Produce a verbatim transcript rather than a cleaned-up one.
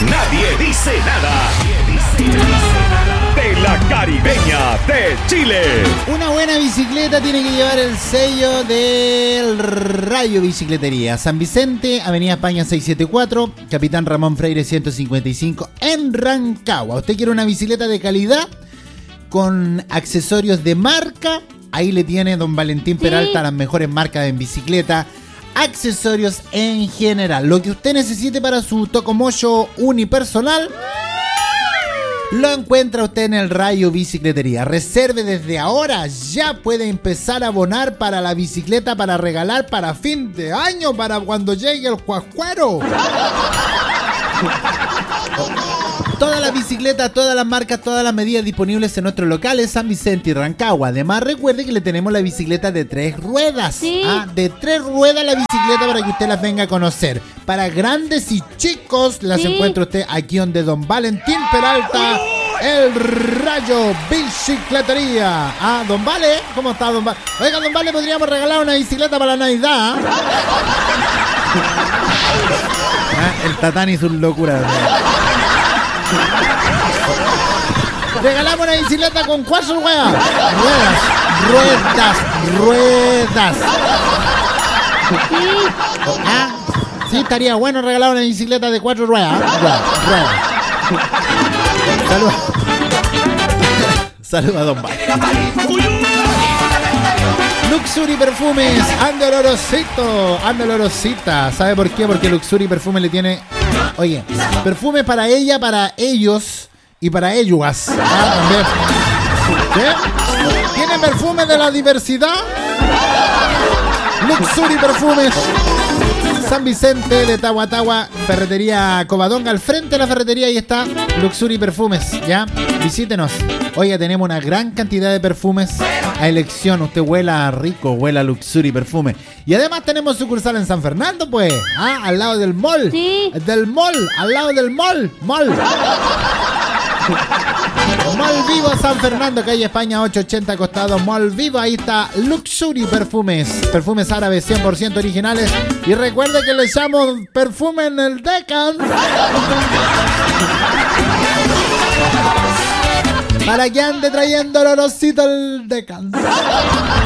Nadie dice nada. De la Caribeña de Chile. Una buena bicicleta tiene que llevar el sello del Rayo Bicicletería. San Vicente, Avenida España seiscientos setenta y cuatro, Capitán Ramón Freire ciento cincuenta y cinco, en Rancagua. ¿Usted quiere una bicicleta de calidad con accesorios de marca? Ahí le tiene don Valentín Peralta, sí, las mejores marcas en bicicleta, accesorios en general. Lo que usted necesite para su tocomocho unipersonal lo encuentra usted en el Rayo Bicicletería. Reserve desde ahora, ya puede empezar a abonar para la bicicleta para regalar para fin de año, para cuando llegue el Juascuero. Todas las bicicletas, todas las marcas, todas las medidas disponibles en nuestros locales San Vicente y Rancagua. Además, recuerde que le tenemos la bicicleta de tres ruedas. Sí. Ah, de tres ruedas la bicicleta para que usted las venga a conocer. Para grandes y chicos, las Sí. encuentra usted aquí donde don Valentín Peralta, el Rayo Bicicletería. Ah, don Vale, ¿cómo está don Vale? Oiga, don Vale, podríamos regalar una bicicleta para la Navidad. Ah, el Tatán y sus locuras. Regalamos una bicicleta con cuatro ruedas. Ruedas, ruedas, ruedas. Sí. Ah, sí, estaría bueno regalar una bicicleta de cuatro ruedas. Ruedas, ruedas. Saludos. Saludos a don Vale. Luxury Perfumes, anda olorosito, anda olorosita. ¿Sabe por qué? Porque Luxury Perfume le tiene, oye, perfume para ella, para ellos y para ellas. Ah, también. ¿Qué? ¿Tiene perfume de la diversidad? Luxury Perfumes, San Vicente de Tahuatahua, ferretería Covadonga, al frente de la ferretería, ahí está Luxury Perfumes, ¿ya? Visítenos. Oiga, tenemos una gran cantidad de perfumes a elección. Usted huela rico, huela Luxury Perfume. Y además tenemos sucursal en San Fernando, pues. Ah, al lado del mall. Sí. Del mall, al lado del mall. Mall. Mall Vivo San Fernando, calle España ochocientos ochenta, costado Mall Vivo. Ahí está Luxury Perfumes, perfumes árabes cien por ciento originales. Y recuerde que le echamos perfume en el Deccan para que ande trayendo olorosito el Deccan.